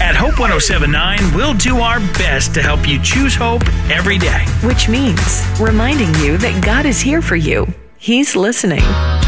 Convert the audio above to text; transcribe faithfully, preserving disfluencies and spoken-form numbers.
At Hope one oh seven point nine, we'll do our best to help you choose hope every day. Which means reminding you that God is here for you. He's listening.